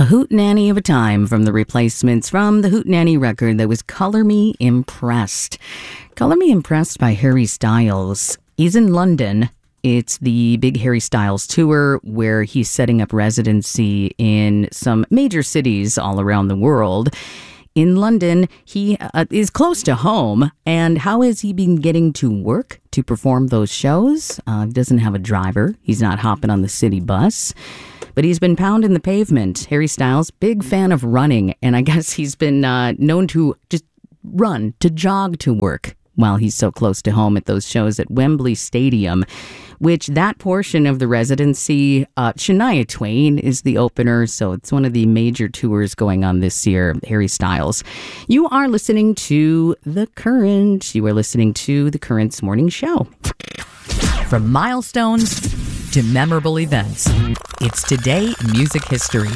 hootenanny of a time from the Replacements, from the hootenanny record that was Color Me Impressed. Color Me Impressed by Harry Styles. He's in London. It's the Big Harry Styles tour where he's setting up residency in some major cities all around the world. In London, he is close to home. And how has he been getting to work to perform those shows? He doesn't have a driver. He's not hopping on the city bus. But he's been pounding the pavement. Harry Styles, big fan of running. And I guess he's been known to just run, to jog to work while he's so close to home at those shows at Wembley Stadium, which that portion of the residency, Shania Twain is the opener, so it's one of the major tours going on this year, Harry Styles. You are listening to The Current. You are listening to The Current's morning show. From milestones to memorable events, it's Today in Music History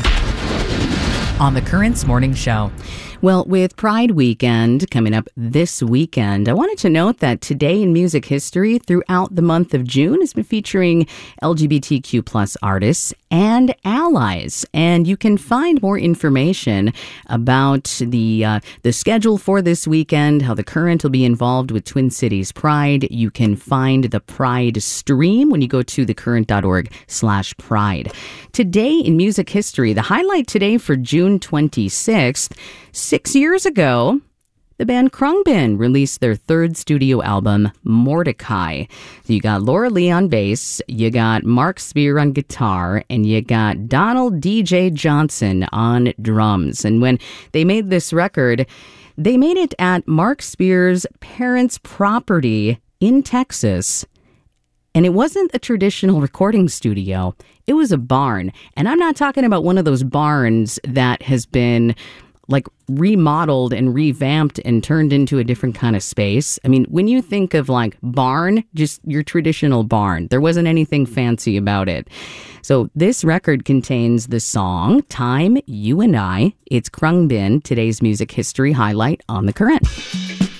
on The Current's morning show. Well, with Pride Weekend coming up this weekend, I wanted to note that Today in Music History throughout the month of June has been featuring LGBTQ plus artists and allies. And you can find more information about the schedule for this weekend, how The Current will be involved with Twin Cities Pride. You can find the Pride stream when you go to thecurrent.org/pride. Today in Music History, the highlight today for June 26th, 6 years ago, the band Khruangbin released their third studio album, Mordecai. So you got Laura Lee on bass, you got Mark Spear on guitar, and you got Donald DJ Johnson on drums. And when they made this record, they made it at Mark Spear's parents' property in Texas. And it wasn't a traditional recording studio. It was a barn. And I'm not talking about one of those barns that has been like remodeled and revamped and turned into a different kind of space. I mean, when you think of like barn, just your traditional barn, there wasn't anything fancy about it. So this record contains the song Time, You and I. It's Khruangbin, today's music history highlight on The Current.